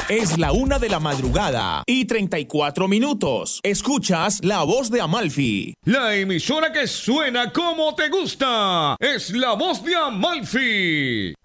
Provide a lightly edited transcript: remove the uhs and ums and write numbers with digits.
Es la 1:34 a.m. Escuchas La Voz de Amalfi. La emisora que suena como te gusta es La Voz de Amalfi.